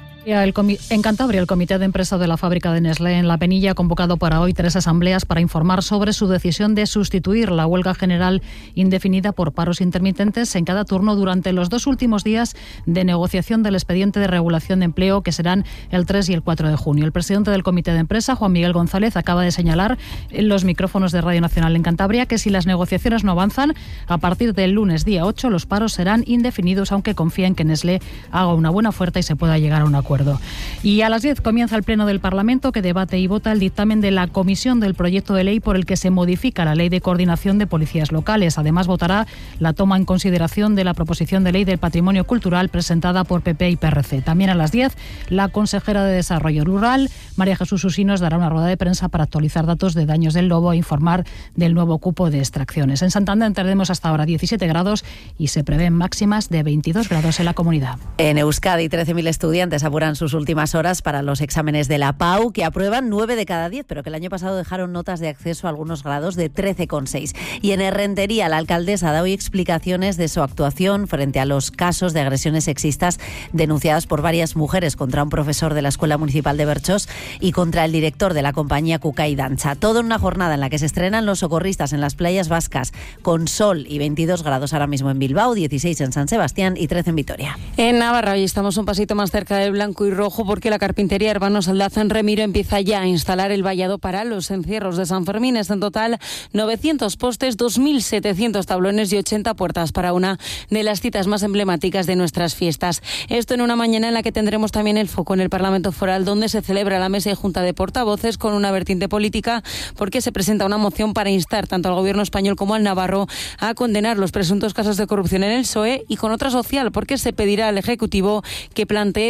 [SPEAKER 19] En Cantabria, el Comité de Empresa de la fábrica de Nestlé en La Penilla ha convocado para hoy 3 asambleas para informar sobre su decisión de sustituir la huelga general indefinida por paros intermitentes en cada turno durante los 2 últimos días de negociación del expediente de regulación de empleo, que serán el 3 y el 4 de junio. El presidente del Comité de Empresa, Juan Miguel González, acaba de señalar en los micrófonos de Radio Nacional en Cantabria que si las negociaciones no avanzan, a partir del lunes día 8 los paros serán indefinidos, aunque confía en que Nestlé haga una buena oferta y se pueda llegar a un acuerdo. Y a las 10 comienza el Pleno del Parlamento, que debate y vota el dictamen de la Comisión del proyecto de ley por el que se modifica la Ley de Coordinación de Policías Locales. Además, votará la toma en consideración de la proposición de ley del patrimonio cultural presentada por PP y PRC. También a las 10, la consejera de Desarrollo Rural, María Jesús Usinos, dará una rueda de prensa para actualizar datos de daños del lobo e informar del nuevo cupo de extracciones. En Santander tendremos hasta ahora 17 grados y se prevén máximas de 22 grados en la comunidad.
[SPEAKER 17] En Euskadi, 13.000 estudiantes apuran sus últimas horas para los exámenes de la PAU, que aprueban 9 de cada 10, pero que el año pasado dejaron notas de acceso a algunos grados de 13,6. Y en Errentería, la alcaldesa da hoy explicaciones de su actuación frente a los casos de agresiones sexistas denunciadas por varias mujeres contra un profesor de la Escuela Municipal de Berchós y contra el director de la compañía Cucay Dancha. Todo en una jornada en la que se estrenan los socorristas en las playas vascas, con sol y 22 grados ahora mismo en Bilbao, 16 en San Sebastián y 13 en Vitoria.
[SPEAKER 20] En Navarra hoy estamos un pasito más cerca del blanco y rojo, porque la carpintería Hermanos Aldaz en Remiro empieza ya a instalar el vallado para los encierros de San Fermín. Es en total 900 postes, 2.700 tablones y 80 puertas para una de las citas más emblemáticas de nuestras fiestas. Esto en una mañana en la que tendremos también el foco en el Parlamento Foral, donde se celebra la mesa y junta de portavoces con una vertiente política, porque se presenta una moción para instar tanto al gobierno español como al navarro a condenar los presuntos casos de corrupción en el PSOE, y con otra social, porque se pedirá al Ejecutivo que plantee deducciones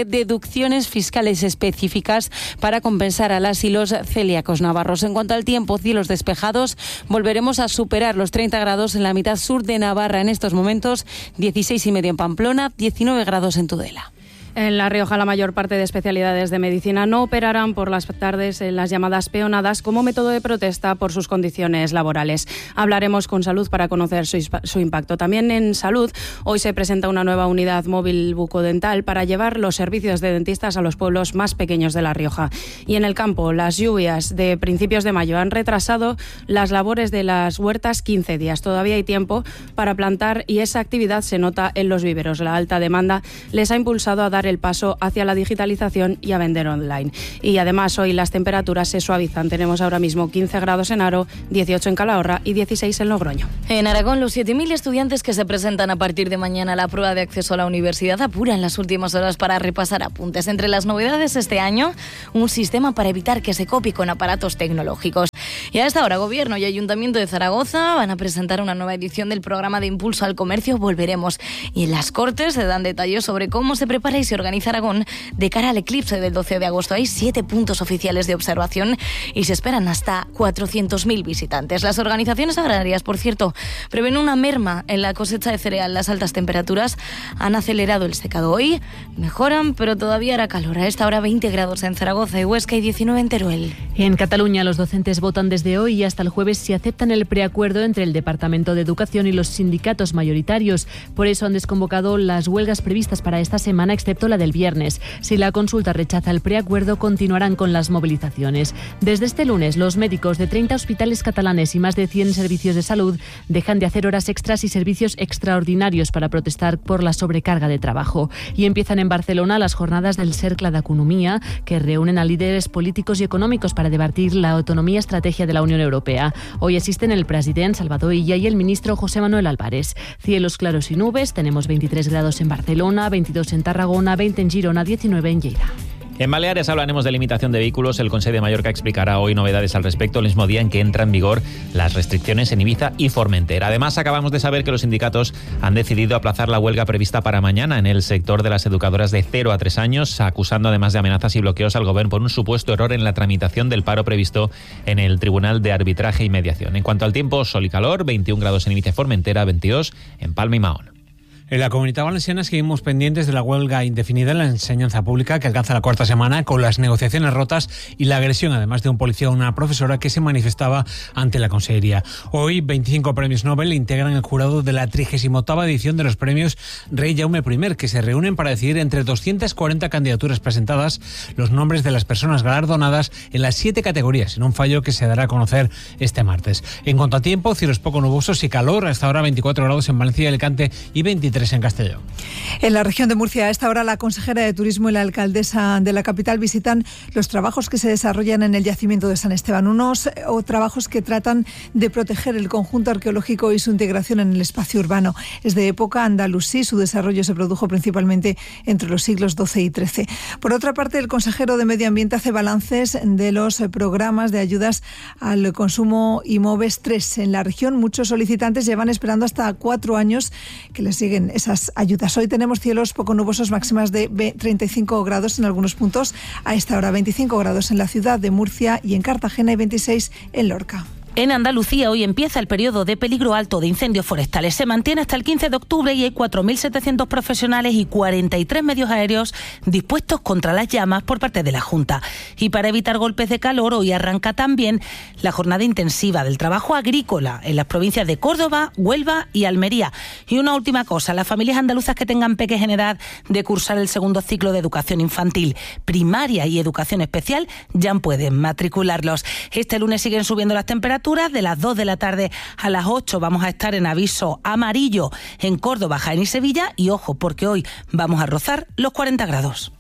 [SPEAKER 20] deducciones fiscales específicas para compensar a las y los celíacos navarros. En cuanto al tiempo, cielos despejados, volveremos a superar los 30 grados en la mitad sur de Navarra en estos momentos, 16,5 en Pamplona, 19 grados en Tudela.
[SPEAKER 3] En La Rioja, la mayor parte de especialidades de medicina no operarán por las tardes en las llamadas peonadas como método de protesta por sus condiciones laborales. Hablaremos con Salud para conocer su impacto. También en Salud, hoy se presenta una nueva unidad móvil bucodental para llevar los servicios de dentistas a los pueblos más pequeños de La Rioja. Y en el campo, las lluvias de principios de mayo han retrasado las labores de las huertas 15 días. Todavía hay tiempo para plantar y esa actividad se nota en los viveros. La alta demanda les ha impulsado a dar el paso hacia la digitalización y a vender online. Y además hoy las temperaturas se suavizan. Tenemos ahora mismo 15 grados en Haro, 18 en Calahorra y 16 en Logroño.
[SPEAKER 17] En Aragón, los 7.000 estudiantes que se presentan a partir de mañana a la prueba de acceso a la universidad apuran las últimas horas para repasar apuntes. Entre las novedades este año, un sistema para evitar que se copie con aparatos tecnológicos. Y a esta hora, Gobierno y Ayuntamiento de Zaragoza van a presentar una nueva edición del programa de impulso al comercio Volveremos. Y en las Cortes se dan detalles sobre cómo se prepara y se organiza Aragón de cara al eclipse del 12 de agosto. Hay 7 puntos oficiales de observación y se esperan hasta 400.000 visitantes. Las organizaciones agrarias, por cierto, prevén una merma en la cosecha de cereal. Las altas temperaturas han acelerado el secado. Hoy mejoran, pero todavía hará calor. A esta hora 20 grados en Zaragoza y Huesca y 19 en Teruel.
[SPEAKER 4] En Cataluña, los docentes votan desde hoy y hasta el jueves si aceptan el preacuerdo entre el Departamento de Educación y los sindicatos mayoritarios. Por eso han desconvocado las huelgas previstas para esta semana, excepto la del viernes. Si la consulta rechaza el preacuerdo, continuarán con las movilizaciones. Desde este lunes, los médicos de 30 hospitales catalanes y más de 100 servicios de salud dejan de hacer horas extras y servicios extraordinarios para protestar por la sobrecarga de trabajo. Y empiezan en Barcelona las jornadas del Cercle d'Economia, que reúnen a líderes políticos y económicos para debatir la autonomía estrategia de la Unión Europea. Hoy asisten el presidente Salvador Illa y el ministro José Manuel Álvarez. Cielos claros y nubes, tenemos 23 grados en Barcelona, 22 en Tarragona, 20 en Girona, 19 en Lleida.
[SPEAKER 15] En Baleares hablaremos de limitación de vehículos. El Consell de Mallorca explicará hoy novedades al respecto el mismo día en que entran en vigor las restricciones en Ibiza y Formentera. Además, acabamos de saber que los sindicatos han decidido aplazar la huelga prevista para mañana en el sector de las educadoras de 0 a 3 años, acusando además de amenazas y bloqueos al Gobierno por un supuesto error en la tramitación del paro previsto en el Tribunal de Arbitraje y Mediación. En cuanto al tiempo, sol y calor, 21 grados en Ibiza y Formentera, 22 en Palma y Mahón.
[SPEAKER 21] En la Comunidad Valenciana seguimos pendientes de la huelga indefinida en la enseñanza pública que alcanza la 4ª semana con las negociaciones rotas y la agresión, además de un policía a una profesora que se manifestaba ante la Consellería. Hoy, 25 premios Nobel integran el jurado de la 38ª edición de los premios Rey Jaume I, que se reúnen para decidir entre 240 candidaturas presentadas los nombres de las personas galardonadas en las 7 categorías, en un fallo que se dará a conocer este martes. En cuanto a tiempo, cielos poco nubosos y calor, hasta ahora 24 grados en Valencia y Alicante y 23 en Castellón.
[SPEAKER 22] En la región de Murcia, a esta hora, la consejera de Turismo y la alcaldesa de la capital visitan los trabajos que se desarrollan en el yacimiento de San Esteban, unos trabajos que tratan de proteger el conjunto arqueológico y su integración en el espacio urbano. Es de época andalusí, su desarrollo se produjo principalmente entre los siglos XII y XIII. Por otra parte, el consejero de Medio Ambiente hace balances de los programas de ayudas al consumo IMOVES 3. En la región, muchos solicitantes llevan esperando hasta 4 años que les lleguen esas ayudas. Hoy tenemos cielos poco nubosos, máximas de 35 grados en algunos puntos. A esta hora 25 grados en la ciudad de Murcia y en Cartagena y 26 en Lorca.
[SPEAKER 23] En Andalucía hoy empieza el periodo de peligro alto de incendios forestales. Se mantiene hasta el 15 de octubre y hay 4.700 profesionales y 43 medios aéreos dispuestos contra las llamas por parte de la Junta. Y para evitar golpes de calor, hoy arranca también la jornada intensiva del trabajo agrícola en las provincias de Córdoba, Huelva y Almería. Y una última cosa, las familias andaluzas que tengan peques en edad de cursar el segundo ciclo de educación infantil, primaria y educación especial ya pueden matricularlos. Este lunes siguen subiendo las temperaturas. De las 2 de la tarde a las 8 vamos a estar en aviso amarillo en Córdoba, Jaén y Sevilla. Y ojo, porque hoy vamos a rozar los 40 grados.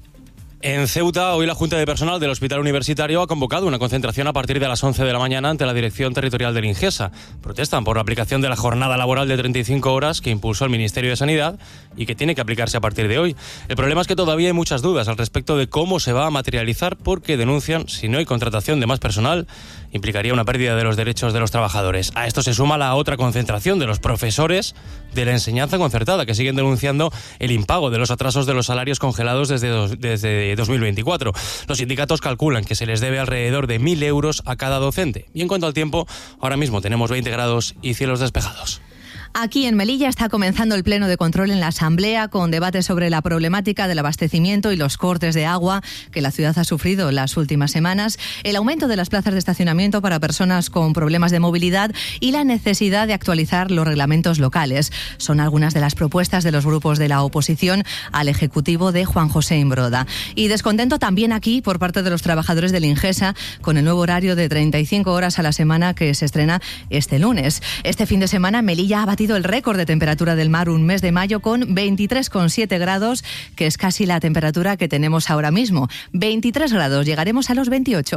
[SPEAKER 24] En Ceuta, hoy la Junta de Personal del Hospital Universitario ha convocado una concentración a partir de las 11 de la mañana ante la Dirección Territorial del Ingesa. Protestan por la aplicación de la jornada laboral de 35 horas que impulsó el Ministerio de Sanidad y que tiene que aplicarse a partir de hoy. El problema es que todavía hay muchas dudas al respecto de cómo se va a materializar porque denuncian si no hay contratación de más personal implicaría una pérdida de los derechos de los trabajadores. A esto se suma la otra concentración de los profesores de la enseñanza concertada, que siguen denunciando el impago de los atrasos de los salarios congelados desde 2024. Los sindicatos calculan que se les debe alrededor de 1.000 euros a cada docente. Y en cuanto al tiempo, ahora mismo tenemos 20 grados y cielos despejados.
[SPEAKER 5] Aquí en Melilla está comenzando el pleno de control en la Asamblea con debates sobre la problemática del abastecimiento y los cortes de agua que la ciudad ha sufrido en las últimas semanas, el aumento de las plazas de estacionamiento para personas con problemas de movilidad y la necesidad de actualizar los reglamentos locales. Son algunas de las propuestas de los grupos de la oposición al Ejecutivo de Juan José Imbroda. Y descontento también aquí por parte de los trabajadores del Ingesa con el nuevo horario de 35 horas a la semana que se estrena este lunes. Este fin de semana Melilla ha batido el récord de temperatura del mar un mes de mayo con 23,7 grados, que es casi la temperatura que tenemos ahora mismo. 23 grados, llegaremos a los 28.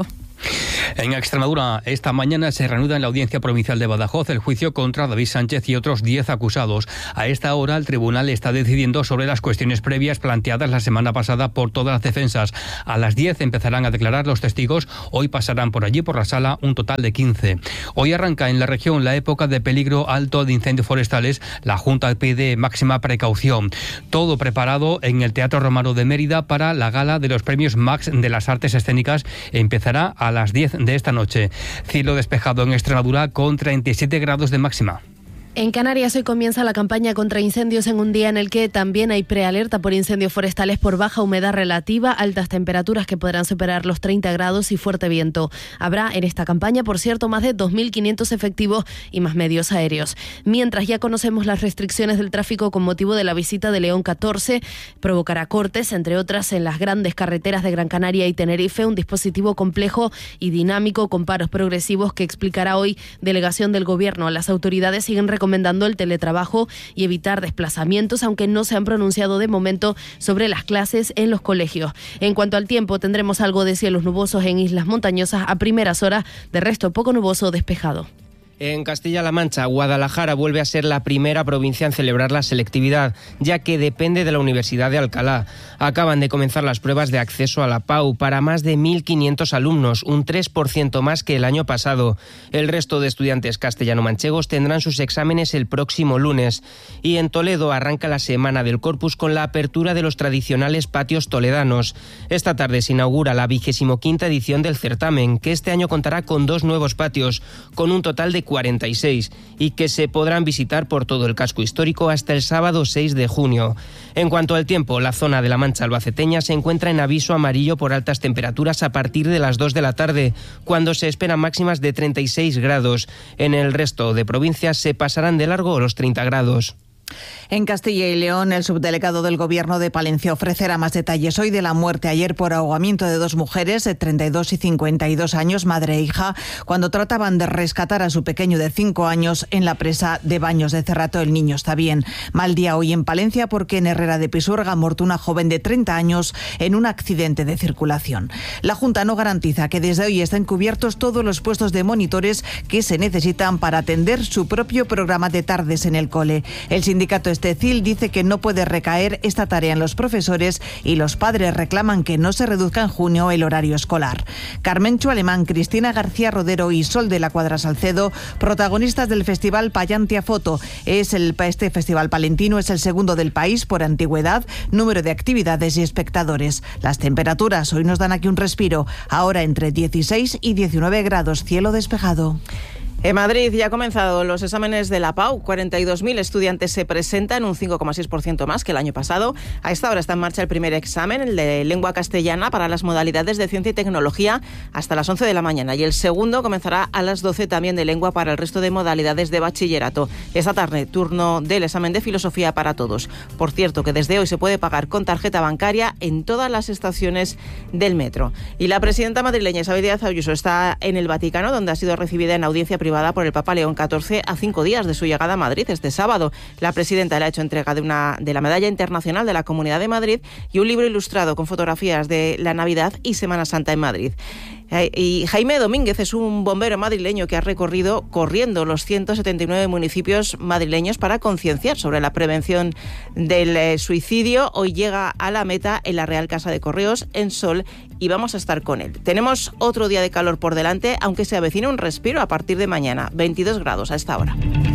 [SPEAKER 6] En Extremadura, esta mañana se reanuda en la Audiencia Provincial de Badajoz el juicio contra David Sánchez y otros 10 acusados. A esta hora, el tribunal está decidiendo sobre las cuestiones previas planteadas la semana pasada por todas las defensas. A las 10 empezarán a declarar los testigos. Hoy pasarán por allí, por la sala, un total de 15. Hoy arranca en la región la época de peligro alto de incendios forestales. La Junta pide máxima precaución. Todo preparado en el Teatro Romano de Mérida para la gala de los premios Max de las Artes Escénicas. Empezará a las 10 de esta noche. Cielo despejado en Extremadura con 37 grados de máxima.
[SPEAKER 7] En Canarias hoy comienza la campaña contra incendios en un día en el que también hay prealerta por incendios forestales por baja humedad relativa, altas temperaturas que podrán superar los 30 grados y fuerte viento. Habrá en esta campaña, por cierto, más de 2.500 efectivos y más medios aéreos. Mientras ya conocemos las restricciones del tráfico con motivo de la visita de León XIV, provocará cortes, entre otras, en las grandes carreteras de Gran Canaria y Tenerife, un dispositivo complejo y dinámico con paros progresivos que explicará hoy delegación del Gobierno. Las autoridades siguen recomendando el teletrabajo y evitar desplazamientos, aunque no se han pronunciado de momento sobre las clases en los colegios. En cuanto al tiempo, tendremos algo de cielos nubosos en islas montañosas a primeras horas, de resto poco nuboso despejado.
[SPEAKER 8] En Castilla-La Mancha, Guadalajara vuelve a ser la primera provincia en celebrar la selectividad, ya que depende de la Universidad de Alcalá. Acaban de comenzar las pruebas de acceso a la PAU para más de 1.500 alumnos, un 3% más que el año pasado. El resto de estudiantes castellano-manchegos tendrán sus exámenes el próximo lunes. Y en Toledo arranca la Semana del Corpus con la apertura de los tradicionales patios toledanos. Esta tarde se inaugura la 25ª edición del certamen, que este año contará con 2 nuevos patios, con un total de 46, y que se podrán visitar por todo el casco histórico hasta el sábado 6 de junio. En cuanto al tiempo, la zona de la Mancha albaceteña se encuentra en aviso amarillo por altas temperaturas a partir de las 2 de la tarde, cuando se esperan máximas de 36 grados. En el resto de provincias se pasarán de largo los 30 grados.
[SPEAKER 9] En Castilla y León, el subdelegado del Gobierno de Palencia ofrecerá más detalles hoy de la muerte ayer por ahogamiento de 2 mujeres de 32 y 52 años, madre e hija, cuando trataban de rescatar a su pequeño de 5 años en la presa de Baños de Cerrato. El niño está bien. Mal día hoy en Palencia porque en Herrera de Pisuerga ha muerto una joven de 30 años en un accidente de circulación. La Junta no garantiza que desde hoy estén cubiertos todos los puestos de monitores que se necesitan para atender su propio programa de tardes en el cole. El sindicato Estecil dice que no puede recaer esta tarea en los profesores y los padres reclaman que no se reduzca en junio el horario escolar. Carmencho Alemán, Cristina García Rodero y Sol de la Cuadra Salcedo, protagonistas del festival Pallantia Foto. Este festival palentino es el segundo del país por antigüedad, número de actividades y espectadores. Las temperaturas hoy nos dan aquí un respiro, ahora entre 16 y 19 grados, cielo despejado.
[SPEAKER 28] En Madrid ya han comenzado los exámenes de la PAU. 42.000 estudiantes se presentan, un 5,6% más que el año pasado. A esta hora está en marcha el primer examen, el de lengua castellana, para las modalidades de ciencia y tecnología hasta las 11 de la mañana. Y el segundo comenzará a las 12 también de lengua para el resto de modalidades de bachillerato. Esta tarde, turno del examen de filosofía para todos. Por cierto, que desde hoy se puede pagar con tarjeta bancaria en todas las estaciones del metro. Y la presidenta madrileña Isabel Díaz Ayuso está en el Vaticano, donde ha sido recibida en audiencia privada por el Papa León XIV a 5 días de su llegada a Madrid este sábado. La presidenta le ha hecho entrega de la Medalla Internacional de la Comunidad de Madrid y un libro ilustrado con fotografías de la Navidad y Semana Santa en Madrid.
[SPEAKER 1] Y Jaime Domínguez es un bombero madrileño que ha recorrido corriendo los 179 municipios madrileños para concienciar sobre la prevención del suicidio. Hoy llega a la meta en la Real Casa de Correos, en Sol, y vamos a estar con él. Tenemos otro día de calor por delante, aunque se avecina un respiro a partir de mañana, 22 grados a esta hora.